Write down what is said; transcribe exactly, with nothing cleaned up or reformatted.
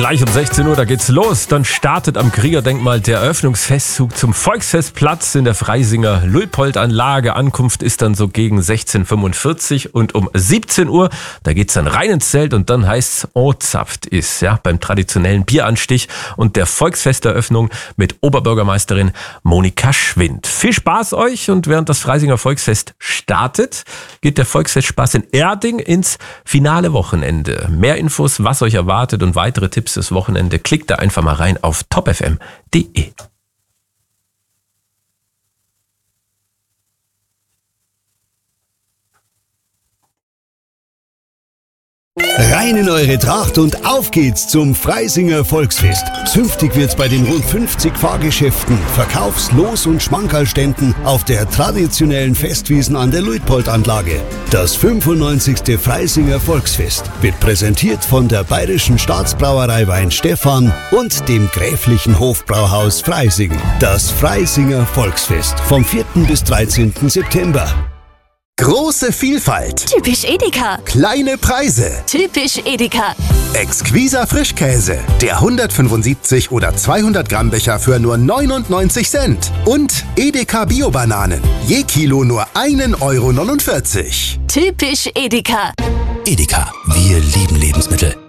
Gleich um sechzehn Uhr, da geht's los. Dann startet am Kriegerdenkmal der Eröffnungsfestzug zum Volksfestplatz in der Freisinger Luitpold-Anlage. Ankunft ist dann so gegen sechzehn Uhr fünfundvierzig und um siebzehn Uhr, da geht's dann rein ins Zelt und dann heißt's Ozapft ist, ja, beim traditionellen Bieranstich und der Volksfesteröffnung mit Oberbürgermeisterin Monika Schwind. Viel Spaß euch und während das Freisinger Volksfest startet, geht der Volksfestspaß in Erding ins finale Wochenende. Mehr Infos, was euch erwartet und weitere Tipps fürs Wochenende, klickt da einfach mal rein auf top f m punkt d e. Rein in eure Tracht und auf geht's zum Freisinger Volksfest. Zünftig wird's bei den rund fünfzig Fahrgeschäften, Verkaufs-, Los- und Schmankerlständen auf der traditionellen Festwiesen an der Luitpold-Anlage. Das fünfundneunzigste Freisinger Volksfest wird präsentiert von der Bayerischen Staatsbrauerei Weinstefan und dem Gräflichen Hofbrauhaus Freising. Das Freisinger Volksfest vom vierten bis dreizehnten September. Große Vielfalt. Typisch Edeka. Kleine Preise. Typisch Edeka. Exquiser Frischkäse. Der hundertfünfundsiebzig oder zweihundert Gramm Becher für nur neunundneunzig Cent. Und Edeka Bio-Bananen. Je Kilo nur ein Euro neunundvierzig. Typisch Edeka. Edeka, wir lieben Lebensmittel.